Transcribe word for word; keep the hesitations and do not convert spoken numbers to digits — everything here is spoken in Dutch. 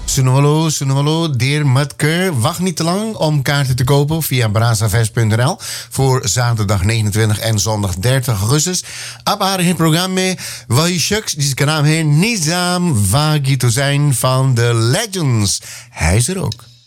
Sunolo, Sunolo, Deer Matker. Wacht niet te lang om kaarten te kopen via brazavest punt n l voor zaterdag negenentwintig en zondag dertig augustus. Op haar programma Waishuks, die zijn naam heet Nizam Wagito zijn van The Legends. Hij is er ook.